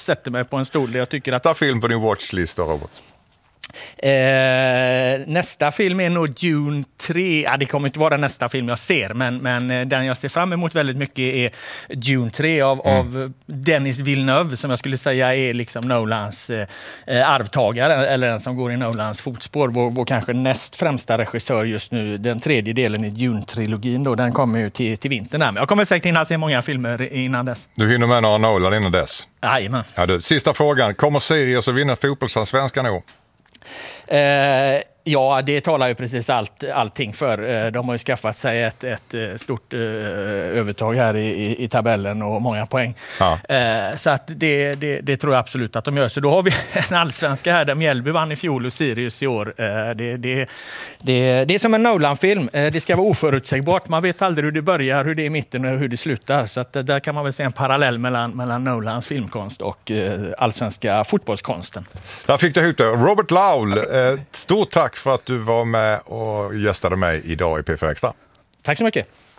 sätter mig på en stol där jag tycker att... Ta film på din watchlist då, Robert. Nästa film är nog Dune 3. Ja, det kommer inte vara nästa film jag ser, men den jag ser fram emot väldigt mycket är Dune 3 av Denis Villeneuve, som jag skulle säga är liksom Nolans arvtagare, eller den som går i Nolans fotspår. Vår kanske näst främsta regissör just nu. Den tredje delen i Dune-trilogin då, den kommer ju till vintern där. Men jag kommer säkert hinna se många filmer innan dess. Du hinner med några Nolan innan dess? Jajamän. Ja, du. Sista frågan. Kommer Sirius att vinna fotbollsallsvenskan nu? Ja, det talar ju precis allting för. De har ju skaffat sig ett stort övertag här i tabellen och många poäng. Ja. Så att det tror jag absolut att de gör. Så då har vi en allsvenska här där Mjällby vann i fjol och Sirius i år. Det är som en Nolan-film. Det ska vara oförutsägbart. Man vet aldrig hur det börjar, hur det är i mitten och hur det slutar. Så att där kan man väl se en parallell mellan Nolans filmkonst och allsvenska fotbollskonsten. Där fick du ihop det. Robert Laul, stort tack för att du var med och gästade mig idag i P4 Extra. Tack så mycket.